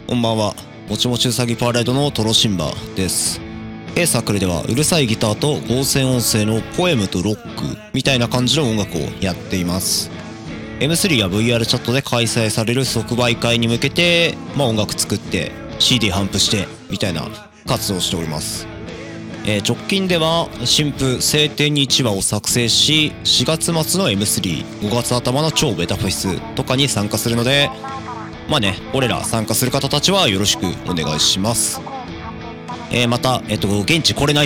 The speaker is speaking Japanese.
こんばんは。もちもちうさぎパレードのトロシンバです。サークルではうるさいギターと合成音声のポエムとロックみたいな感じの音楽をやっています。M3 や VR チャットで開催される即売会に向けて、音楽作って CD 頒布してみたいな活動をしております。直近では新譜晴天に1話を作成し、4月末の M3、5月頭の超ベタフェスとかに参加するので、俺ら参加する方たちはよろしくお願いします。また、現地来れない